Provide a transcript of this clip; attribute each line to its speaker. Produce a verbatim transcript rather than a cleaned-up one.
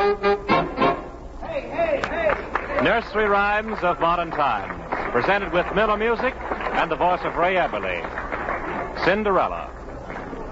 Speaker 1: Hey, hey, hey!
Speaker 2: Nursery Rhymes of Modern Times, presented with Miller Music and the voice of Ray Eberly. Cinderella.